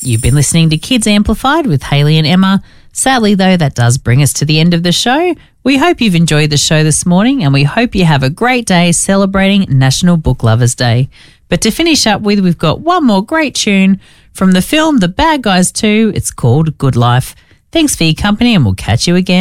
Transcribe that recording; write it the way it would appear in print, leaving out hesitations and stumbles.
You've been listening to Kids Amplified with Hayley and Emma. Sadly, though, that does bring us to the end of the show. We hope you've enjoyed the show this morning, and we hope you have a great day celebrating National Book Lovers Day. But to finish up with, we've got one more great tune from the film The Bad Guys 2. It's called Good Life. Thanks for your company, and we'll catch you again.